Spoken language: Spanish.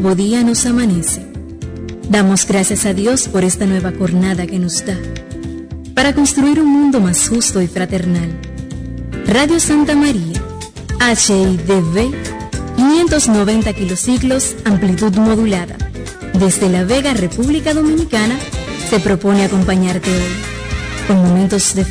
nuevo día nos amanece. Damos gracias a Dios por esta nueva jornada que nos da, para construir un mundo más justo y fraternal. Radio Santa María, HIDV, 590 kilociclos, amplitud modulada. Desde La Vega, República Dominicana, se propone acompañarte hoy, con momentos de